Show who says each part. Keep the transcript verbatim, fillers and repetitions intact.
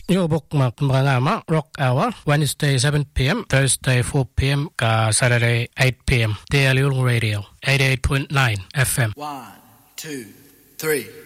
Speaker 1: Yung bookmark mga nga Rock Hour, Wednesday seven p.m., Thursday four p.m., ka Saturday eight p.m. D L U Radio, eighty-eight point nine F M.
Speaker 2: One, two, three.